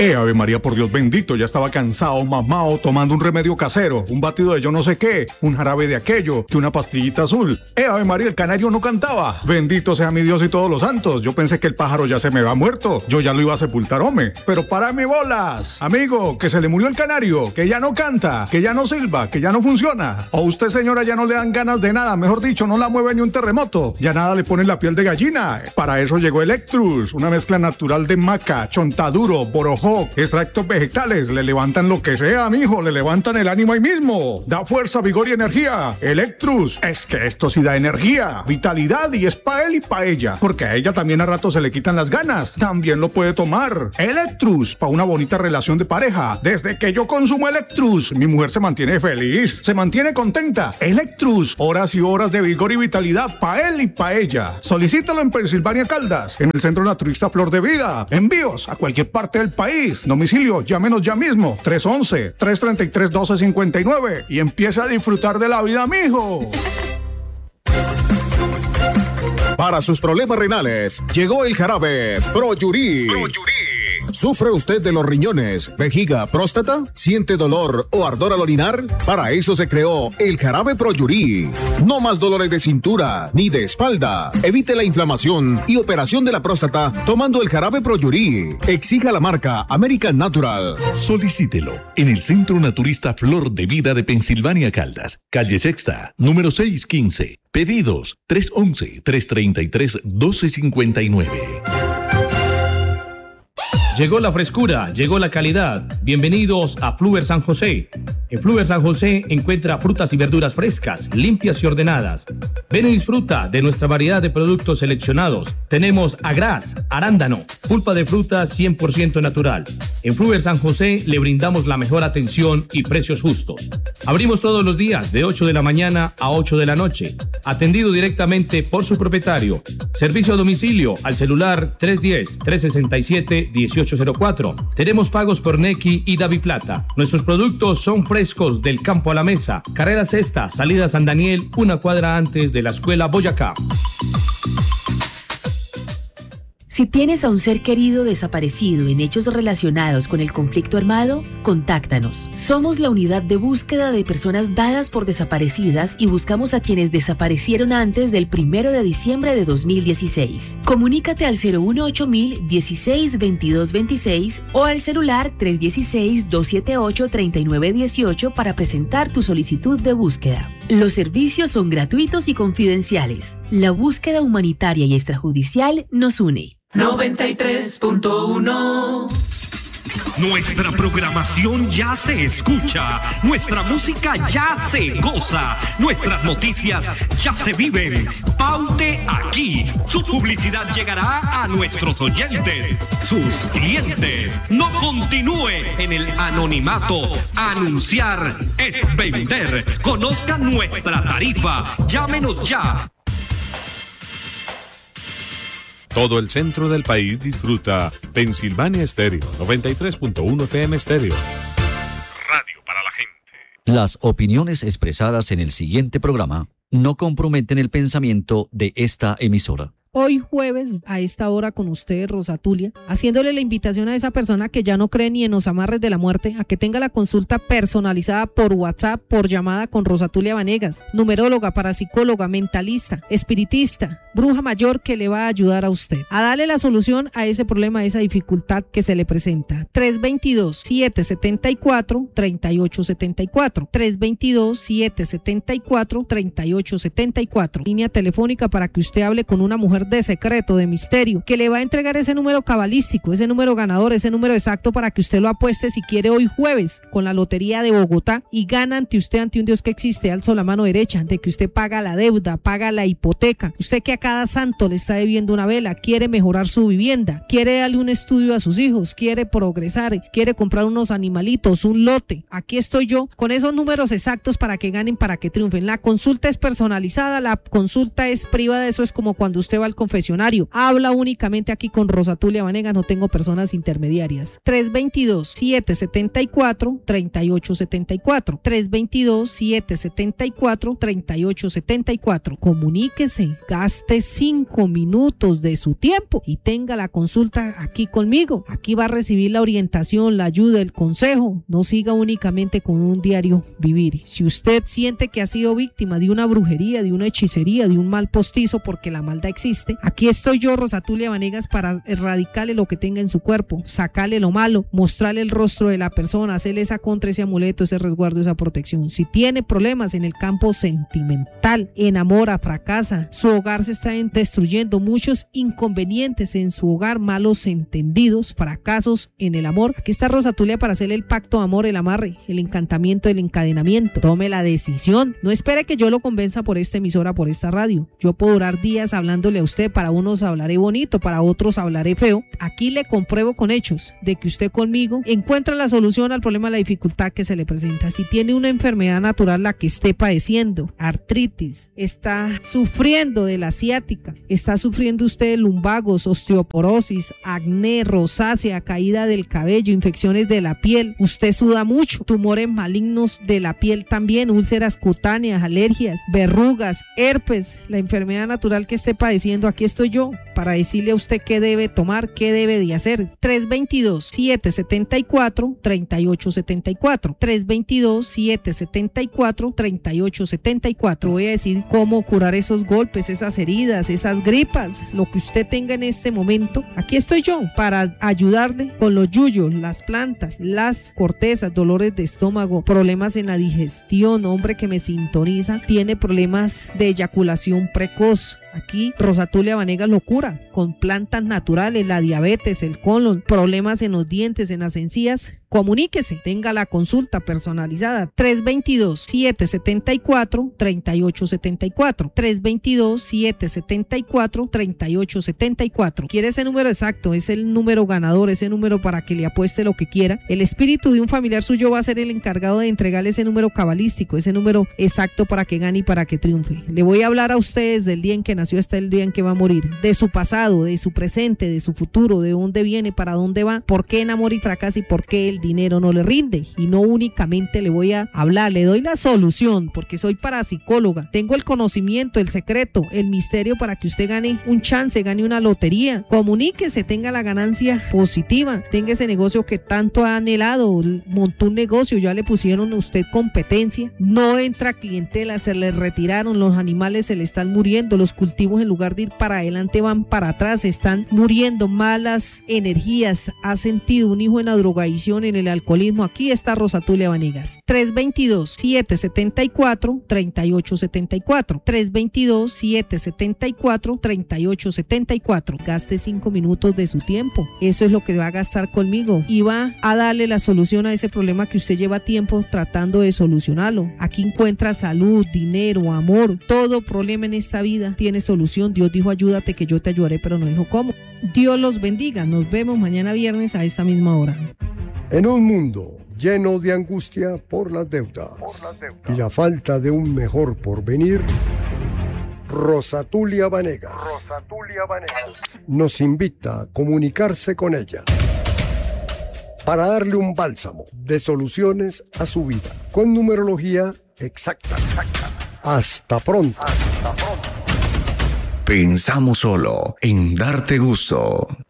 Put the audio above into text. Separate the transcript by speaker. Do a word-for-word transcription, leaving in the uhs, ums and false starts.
Speaker 1: Eh, Ave María, por Dios bendito, ya estaba cansado, mamao, tomando un remedio casero, un batido de yo no sé qué, un jarabe de aquello, que una pastillita azul. Eh, Ave María, el canario no cantaba. Bendito sea mi Dios y todos los santos. Yo pensé que el pájaro ya se me había muerto. Yo ya lo iba a sepultar, hombre. Pero párame bolas. Amigo, que se le murió el canario, que ya no canta, que ya no silba, que ya no funciona. O usted, señora, ya no le dan ganas de nada. Mejor dicho, no la mueve ni un terremoto. Ya nada le pone la piel de gallina. Para eso llegó Electrus, una mezcla natural de maca, chontaduro, borojó, extractos vegetales. Le levantan lo que sea, mijo. Le levantan el ánimo ahí mismo. Da fuerza, vigor y energía. Electrus. Es que esto sí da energía, vitalidad, y es pa' él y pa' ella. Porque a ella también a rato se le quitan las ganas. También lo puede tomar. Electrus, pa' una bonita relación de pareja. Desde que yo consumo Electrus, mi mujer se mantiene feliz, se mantiene contenta. Electrus, horas y horas de vigor y vitalidad pa' él y pa' ella. Solicítalo en Pensilvania Caldas, en el Centro Naturista Flor de Vida. Envíos a cualquier parte del país. Domicilio, llámenos ya mismo. tres once, tres treinta y tres, doce cincuenta y nueve y empieza a disfrutar de la vida, mijo.
Speaker 2: Para sus problemas renales, llegó el jarabe Proyurí. ¿Sufre usted de los riñones, vejiga, próstata? ¿Siente dolor o ardor al orinar? Para eso se creó el jarabe Proyurí. No más dolores de cintura ni de espalda. Evite la inflamación y operación de la próstata tomando el jarabe Proyurí. Exija la marca American Natural.
Speaker 3: Solicítelo en el Centro Naturista Flor de Vida de Pensilvania Caldas, calle Sexta, número seiscientos quince. Pedidos tres once, tres treinta y tres, doce cincuenta y nueve.
Speaker 4: Llegó la frescura, llegó la calidad. Bienvenidos a Fluver San José. En Fluver San José encuentra frutas y verduras frescas, limpias y ordenadas. Ven y disfruta de nuestra variedad de productos seleccionados. Tenemos agraz, arándano, pulpa de fruta cien por ciento natural. En Fluver San José le brindamos la mejor atención y precios justos. Abrimos todos los días de ocho de la mañana a ocho de la noche. Atendido directamente por su propietario. Servicio a domicilio al celular tres uno cero, tres seis siete, uno ocho cero cuatro. Tenemos pagos por Nequi y Daviplata. Nuestros productos son frescos del campo a la mesa. Carrera Sexta, salida San Daniel, una cuadra antes de la escuela Boyacá.
Speaker 5: Si tienes a un ser querido desaparecido en hechos relacionados con el conflicto armado, contáctanos. Somos la unidad de búsqueda de personas dadas por desaparecidas y buscamos a quienes desaparecieron antes del primero de diciembre de dos mil dieciséis. Comunícate al cero uno ocho mil dieciséis veintidós veintiséis o al celular tres uno seis, dos siete ocho, tres nueve uno ocho para presentar tu solicitud de búsqueda. Los servicios son gratuitos y confidenciales. La búsqueda humanitaria y extrajudicial nos une.
Speaker 6: noventa y tres punto uno.
Speaker 7: Nuestra programación ya se escucha, nuestra música ya se goza, nuestras noticias ya se viven. Paute aquí. Su publicidad llegará a nuestros oyentes, sus clientes. No continúe en el anonimato. Anunciar es vender. Conozca nuestra tarifa. Llámenos ya.
Speaker 8: Todo el centro del país disfruta Pensilvania Estéreo, noventa y tres punto uno F M Estéreo.
Speaker 7: Radio para la gente.
Speaker 9: Las opiniones expresadas en el siguiente programa no comprometen el pensamiento de esta emisora.
Speaker 10: Hoy jueves a esta hora con usted, Rosa Tulia, haciéndole la invitación a esa persona que ya no cree ni en los amarres de la muerte, a que tenga la consulta personalizada por WhatsApp, por llamada con Rosa Tulia Vanegas, numeróloga, parapsicóloga, mentalista, espiritista, bruja mayor que le va a ayudar a usted a darle la solución a ese problema, a esa dificultad que se le presenta. tres dos dos, siete siete cuatro, tres ocho siete cuatro, tres dos dos, siete siete cuatro, tres ocho siete cuatro. Línea telefónica para que usted hable con una mujer de secreto, de misterio, que le va a entregar ese número cabalístico, ese número ganador, ese número exacto para que usted lo apueste si quiere hoy jueves con la Lotería de Bogotá y gana ante usted, ante un Dios que existe. Alzo la mano derecha, de que usted paga la deuda, paga la hipoteca, usted que a cada santo le está debiendo una vela, quiere mejorar su vivienda, quiere darle un estudio a sus hijos, quiere progresar, quiere comprar unos animalitos, un lote. Aquí estoy yo con esos números exactos para que ganen, para que triunfen. La consulta es personalizada, la consulta es privada, eso es como cuando usted va al al confesionario. Habla únicamente aquí con Rosatulia Vanegas, no tengo personas intermediarias. tres dos dos, siete siete cuatro, tres ocho siete cuatro. tres dos dos, siete siete cuatro, tres ocho siete cuatro. Comuníquese, gaste cinco minutos de su tiempo y tenga la consulta aquí conmigo. Aquí va a recibir la orientación, la ayuda, el consejo. No siga únicamente con un diario vivir. Si usted siente que ha sido víctima de una brujería, de una hechicería, de un mal postizo, porque la maldad existe, aquí estoy yo, Rosatulia Vanegas, para erradicarle lo que tenga en su cuerpo, sacarle lo malo, mostrarle el rostro de la persona, hacerle esa contra, ese amuleto, ese resguardo, esa protección. Si tiene problemas en el campo sentimental, enamora, fracasa, su hogar se está destruyendo, muchos inconvenientes en su hogar, malos entendidos, fracasos en el amor, aquí está Rosatulia para hacerle el pacto de amor, el amarre, el encantamiento, el encadenamiento. Tome la decisión, no espere que yo lo convenza por esta emisora, por esta radio. Yo puedo durar días hablándole a usted, para unos hablaré bonito, para otros hablaré feo. Aquí le compruebo con hechos de que usted conmigo encuentra la solución al problema, la dificultad que se le presenta. Si tiene una enfermedad natural, la que esté padeciendo, artritis, está sufriendo de la ciática, está sufriendo usted de lumbagos, osteoporosis, acné, rosácea, caída del cabello, infecciones de la piel, usted suda mucho, tumores malignos de la piel también, úlceras cutáneas, alergias, verrugas, herpes, la enfermedad natural que esté padeciendo, aquí estoy yo para decirle a usted qué debe tomar, qué debe de hacer. tres dos dos, siete siete cuatro, tres ocho siete cuatro. tres dos dos, siete siete cuatro, tres ocho siete cuatro. Voy a decir cómo curar esos golpes, esas heridas, esas gripas, lo que usted tenga en este momento. Aquí estoy yo para ayudarle con los yuyos, las plantas, las cortezas, dolores de estómago, problemas en la digestión, hombre que me sintoniza, tiene problemas de eyaculación precoz. Aquí Rosatulia Vanegas lo cura con plantas naturales, la diabetes, el colon, problemas en los dientes, en las encías. Comuníquese, tenga la consulta personalizada. tres dos dos, siete siete cuatro, tres ocho siete cuatro. tres dos dos, siete siete cuatro, tres ocho siete cuatro. ¿Quiere ese número exacto? Es el número ganador, ese número para que le apueste lo que quiera. El espíritu de un familiar suyo va a ser el encargado de entregarle ese número cabalístico, ese número exacto para que gane y para que triunfe. Le voy a hablar a ustedes del día en que nació hasta el día en que va a morir, de su pasado, de su presente, de su futuro, de dónde viene, para dónde va, por qué enamora y fracasa y por qué el dinero no le rinde. Y no únicamente le voy a hablar, le doy la solución, porque soy parapsicóloga, tengo el conocimiento, el secreto, el misterio para que usted gane un chance, gane una lotería. Comuníquese, tenga la ganancia positiva, tenga ese negocio que tanto ha anhelado, montó un negocio, ya le pusieron a usted competencia, no entra clientela, se le retiraron, los animales se le están muriendo, los cultivos en lugar de ir para adelante van para atrás, están muriendo, malas energías, ha sentido un hijo en la drogadicción, en el alcoholismo. Aquí está Rosatulia Vanegas. tres dos dos, siete siete cuatro, tres ocho siete cuatro. tres dos dos, siete siete cuatro, tres ocho siete cuatro. Gaste cinco minutos de su tiempo. Eso es lo que va a gastar conmigo y va a darle la solución a ese problema que usted lleva tiempo tratando de solucionarlo. Aquí encuentra salud, dinero, amor. Todo problema en esta vida tiene solución. Dios dijo, ayúdate que yo te ayudaré, pero no dijo cómo. Dios los bendiga. Nos vemos mañana viernes a esta misma hora.
Speaker 11: En un mundo lleno de angustia por las deudas, por las deudas y la falta de un mejor porvenir, Rosatulia Vanegas, Rosatulia Vanegas nos invita a comunicarse con ella para darle un bálsamo de soluciones a su vida con numerología exacta. exacta. Hasta pronto. Hasta pronto.
Speaker 12: Pensamos solo en darte gusto.